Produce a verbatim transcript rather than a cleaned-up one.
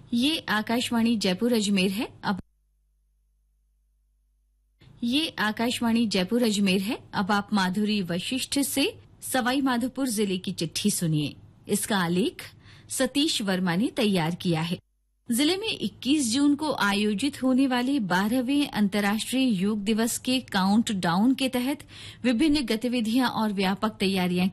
ये आकाशवाणी जयपुर अजमेर है। अब ये आकाशवाणी जयपुर अजमेर है। अब आप माधुरी वशिष्ठ से सवाई माधोपुर जिले की चिट्ठी सुनिए। इसका आलेख सतीश वर्मा ने तैयार किया है। जिले में इक्कीस जून को आयोजित होने वाले बारहवें अंतर्राष्ट्रीय योग दिवस के काउंट डाउन के तहत विभिन्न गतिविधियां और व्यापक तैयारियां